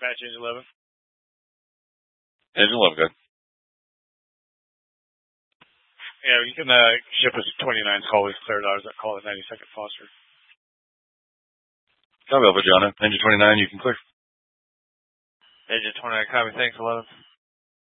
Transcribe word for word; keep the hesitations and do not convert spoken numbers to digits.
Dispatch Engine eleven. Engine eleven, good. Yeah, you can uh, ship us twenty-nine call. We've cleared ours. That call at ninety-second Foster. Copy, Alpha John. Engine twenty-nine, you can clear. Engine twenty-nine, copy. Thanks, eleven.